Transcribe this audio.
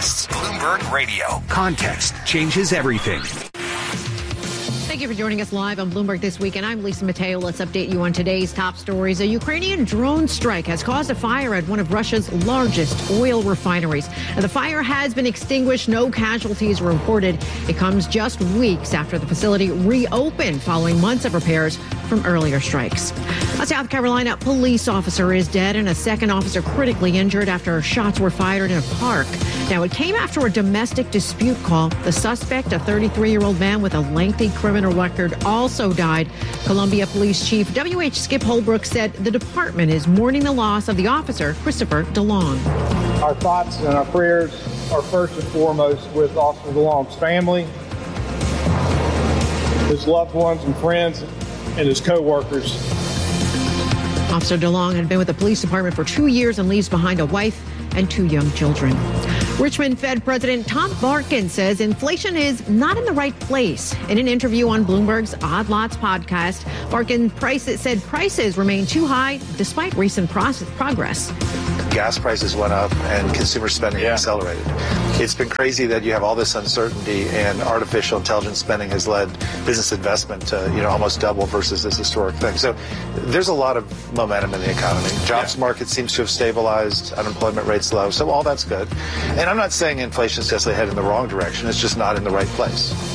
podcasts. Bloomberg Radio. Context changes everything. Thank you for joining us live on Bloomberg This Week, and I'm Lisa Mateo. Let's update you on today's top stories. A Ukrainian drone strike has caused a fire at one of Russia's largest oil refineries. And the fire has been extinguished. No casualties were reported. It comes just weeks after the facility reopened following months of repairs from earlier strikes. A South Carolina police officer is dead and a second officer critically injured after shots were fired in a park. Now, it came after a domestic dispute call. The suspect, a 33-year-old man with a lengthy criminal record, also died. Columbia Police Chief W.H. Skip Holbrook said the department is mourning the loss of the officer, Christopher DeLong. Our thoughts and our prayers are first and foremost with Officer DeLong's family, his loved ones and friends, and his co-workers. Officer DeLong had been with the police department for 2 years and leaves behind a wife and 2 young children. Richmond Fed President Tom Barkin says inflation is not in the right place. In an interview on Bloomberg's Odd Lots podcast, Barkin said prices remain too high despite recent progress. Gas prices went up and consumer spending accelerated. It's been crazy that you have all this uncertainty, and artificial intelligence spending has led business investment to almost double versus this historic thing. So there's a lot of momentum in the economy. Jobs market seems to have stabilized, unemployment rates low, so all that's good. And I'm not saying inflation is necessarily heading in the wrong direction. It's just not in the right place.